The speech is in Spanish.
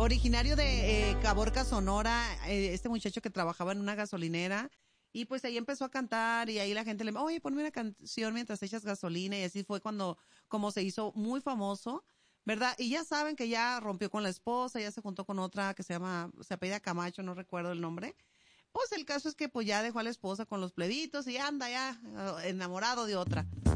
originario de Caborca, Sonora, este muchacho que trabajaba en una gasolinera. Y pues ahí empezó a cantar y ahí la gente le, oye, ponme una canción mientras echas gasolina, y así fue como se hizo muy famoso, ¿verdad? Y ya saben que ya rompió con la esposa, ya se juntó con otra que se apellida Camacho, no recuerdo el nombre. Pues el caso es que pues ya dejó a la esposa con los plebitos y anda ya enamorado de otra.